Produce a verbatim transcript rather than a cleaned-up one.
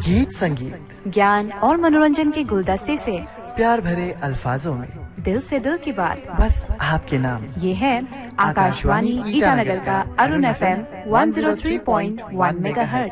गीत संगीत, ज्ञान और मनोरंजन के गुलदस्ते से प्यार भरे अल्फाजों में दिल से दिल की बात, बस आपके नाम। ये है आकाशवाणी ईटानगर का Arun F M one zero three point one megahertz.